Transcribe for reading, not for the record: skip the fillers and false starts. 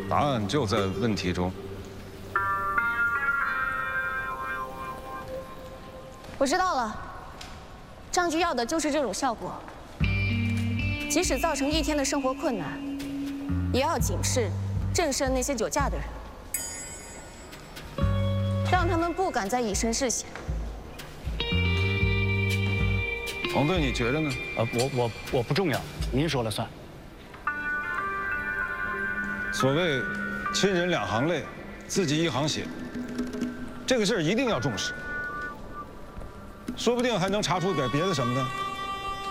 答案就在问题中。 我知道了，张局要的就是这种效果。即使造成1天的生活困难，也要警示、震慑那些酒驾的人，让他们不敢再以身试险。 黄队，你觉着呢？ 我不重要，您说了算。 所谓“亲人两行泪，自己一行血”，这个事儿一定要重视。说不定还能查出点别的什么呢？